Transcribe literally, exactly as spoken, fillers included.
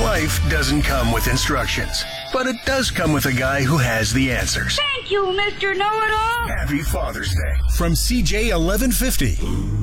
Life doesn't come with instructions, but it does come with a guy who has the answers. Thank you, Mister Know-It-All. Happy Father's Day from C J eleven fifty.